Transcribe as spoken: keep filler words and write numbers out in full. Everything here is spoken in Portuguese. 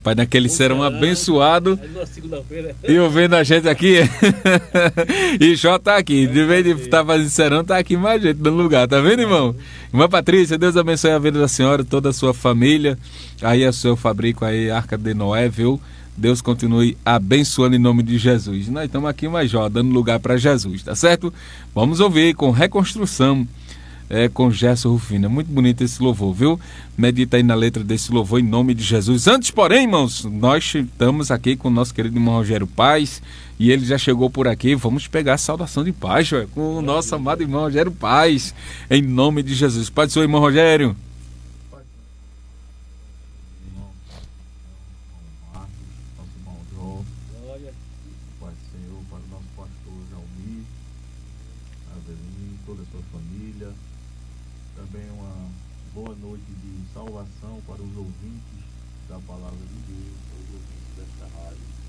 Pai, naquele serão abençoado. E ouvindo a gente aqui. E Jó tá aqui. De vez de estar fazendo serão, tá aqui mais gente no lugar. Tá vendo, irmão? Irmã Patrícia, Deus abençoe a vida da senhora, toda a sua família. Aí é o seu Fabrico aí, Arca de Noé, viu? Deus continue abençoando em nome de Jesus. Nós estamos aqui, mais Jó, dando lugar para Jesus, tá certo? Vamos ouvir com Reconstrução. É, com Gerson Rufino. É muito bonito esse louvor, viu? Medita aí na letra desse louvor em nome de Jesus. Antes, porém, irmãos, nós estamos aqui com o nosso querido irmão Rogério Paz e ele já chegou por aqui. Vamos pegar a saudação de paz, ué, com o nosso amado irmão Rogério Paz, em nome de Jesus. Pode ser o irmão Rogério. Toda a sua família. Também uma boa noite de salvação para os ouvintes da Palavra de Deus, os ouvintes desta rádio.